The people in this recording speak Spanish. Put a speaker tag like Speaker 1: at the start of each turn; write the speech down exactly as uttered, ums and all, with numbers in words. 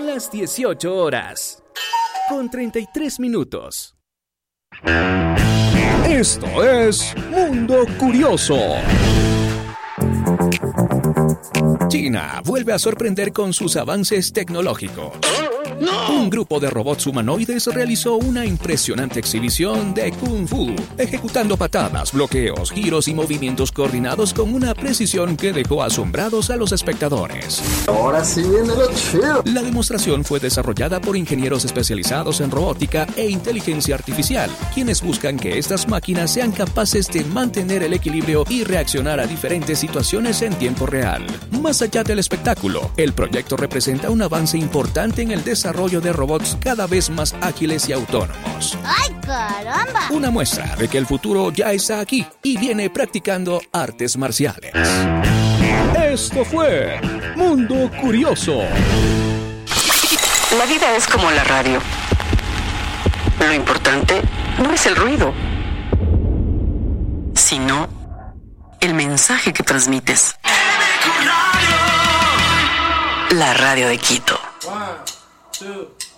Speaker 1: las dieciocho horas, con treinta y tres minutos. Esto es Mundo Curioso. China vuelve a sorprender con sus avances tecnológicos. ¡No! Un grupo de robots humanoides realizó una impresionante exhibición de Kung Fu, ejecutando patadas, bloqueos, giros y movimientos coordinados con una precisión que dejó asombrados a los espectadores.
Speaker 2: Ahora sí viene lo chido.
Speaker 1: La demostración fue desarrollada por ingenieros especializados en robótica e inteligencia artificial, quienes buscan que estas máquinas sean capaces de mantener el equilibrio y reaccionar a diferentes situaciones en tiempo real. Más allá del espectáculo, el proyecto representa un avance importante en el desarrollo de robots cada vez más ágiles y autónomos.
Speaker 3: ¡Ay, caramba!
Speaker 1: Una muestra de que el futuro ya está aquí y viene practicando artes marciales. Esto fue Mundo Curioso.
Speaker 4: La vida es como la radio. Lo importante no es el ruido, sino el mensaje que transmites. La radio de Quito.
Speaker 5: One, two.